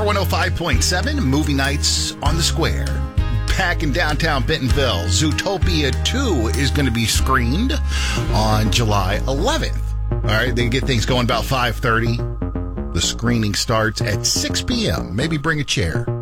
105.7, movie nights on the square. Back in downtown Bentonville, Zootopia 2 is going to be screened on July 11th. All right, they get things going about 5:30. The screening starts at 6 p.m. Maybe bring a chair.